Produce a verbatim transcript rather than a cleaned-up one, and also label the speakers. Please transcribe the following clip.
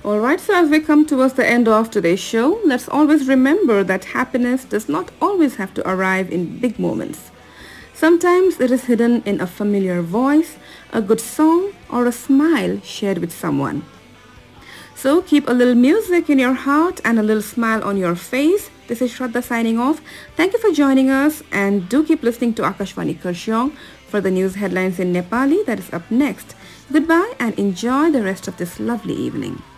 Speaker 1: Alright, so as we come towards the end of today's show, let's always remember that happiness does not always have to arrive in big moments. Sometimes it is hidden in a familiar voice, a good song, or a smile shared with someone. So keep a little music in your heart and a little smile on your face. This is Shraddha signing off. Thank you for joining us, and do keep listening to Akashvani Kurseong for the news headlines in Nepali that is up next. Goodbye and enjoy the rest of this lovely evening.